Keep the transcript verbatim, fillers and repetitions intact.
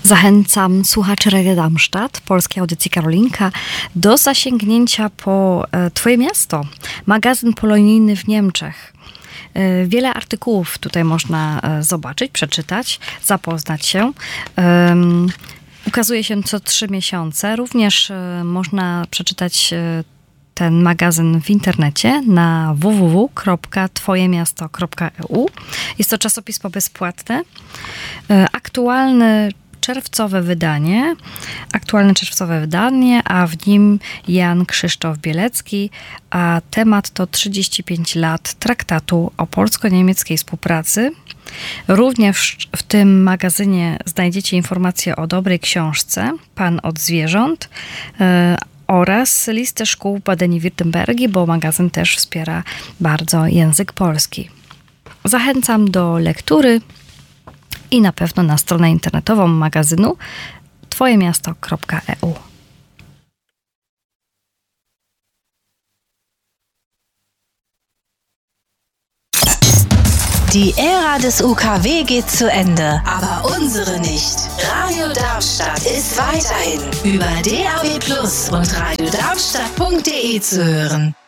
Zachęcam słuchaczy Radia Darmstadt, polskiej audycji Karolinka, do zasięgnięcia po e, Twoje miasto, magazyn polonijny w Niemczech. E, wiele artykułów tutaj można e, zobaczyć, przeczytać, zapoznać się. E, ukazuje się co trzy miesiące. Również e, można przeczytać e, ten magazyn w internecie na w w w kropka twoje miasto kropka e u. Jest to czasopismo bezpłatne. E, aktualny czerwcowe wydanie, aktualne czerwcowe wydanie, a w nim Jan Krzysztof Bielecki, a temat to trzydzieści pięć lat traktatu o polsko-niemieckiej współpracy. Również w tym magazynie znajdziecie informacje o dobrej książce Pan od zwierząt yy, oraz listę szkół w Badeni-Wirtembergi, bo magazyn też wspiera bardzo język polski. Zachęcam do lektury i na pewno na stronę internetową magazynu twoje miasto kropka e u. Die Ära des U K W geht zu Ende, aber unsere nicht. Radio Darmstadt ist weiterhin über D A B plus und radio darmstadt punkt de zu hören.